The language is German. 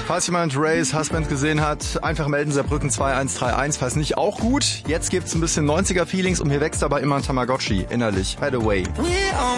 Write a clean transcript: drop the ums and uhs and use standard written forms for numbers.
Falls jemand Rays Husband gesehen hat, einfach melden, Saarbrücken 2131. Falls nicht, auch gut. Jetzt gibt's ein bisschen 90er-Feelings und mir wächst aber immer ein Tamagotchi innerlich. By the way.